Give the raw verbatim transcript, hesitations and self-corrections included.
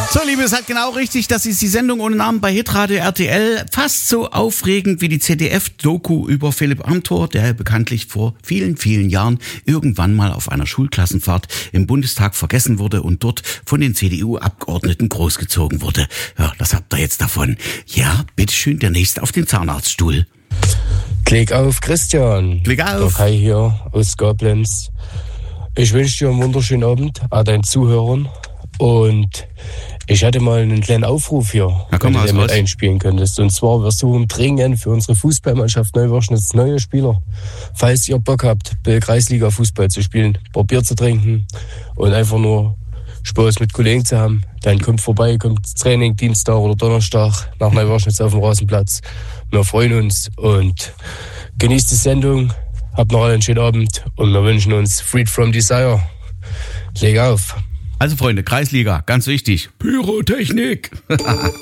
So, Liebe, es ist halt genau richtig, dass ist die Sendung ohne Namen bei Hitradio R T L fast so aufregend wie die Z D F-Doku über Philipp Amthor, der bekanntlich vor vielen, vielen Jahren irgendwann mal auf einer Schulklassenfahrt im Bundestag vergessen wurde und dort von den C D U-Abgeordneten großgezogen wurde. Ja, das habt ihr jetzt davon. Ja, bitteschön, der Nächste auf den Zahnarztstuhl. Klick auf, Christian. Klick auf. Der Kai hier aus Koblenz. Ich wünsche dir einen wunderschönen Abend an deinen Zuhörern. Und ich hatte mal einen kleinen Aufruf hier, Na, komm, wenn du den raus. mit einspielen könntest. Und zwar, wir suchen dringend für unsere Fußballmannschaft Neuwirschnitz neue Spieler. Falls ihr Bock habt, Kreisliga-Fußball zu spielen, ein paar Bier zu trinken und einfach nur Spaß mit Kollegen zu haben, dann kommt vorbei, kommt ins Training Dienstag oder Donnerstag nach Neuwirschnitz auf dem Rasenplatz. Wir freuen uns und genießt die Sendung. Habt noch einen schönen Abend und wir wünschen uns Freed from Desire. Leg auf. Also Freunde, Kreisliga, ganz wichtig. Pyrotechnik.